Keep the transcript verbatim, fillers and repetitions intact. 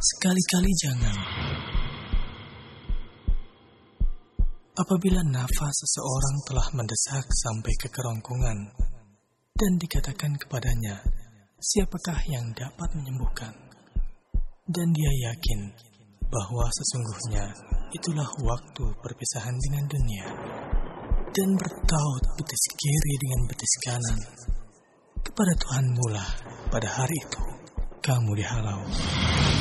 Sekali-kali jangan. Apabila nafas seseorang telah mendesak sampai ke kerongkongan dan dikatakan kepadanya, siapakah yang dapat menyembuhkan? Dan dia yakin bahwa sesungguhnya itulah waktu perpisahan dengan dunia, dan bertaut betis kiri dengan betis kanan. Kepada Tuhanmu lah pada hari itu kamu dihalau.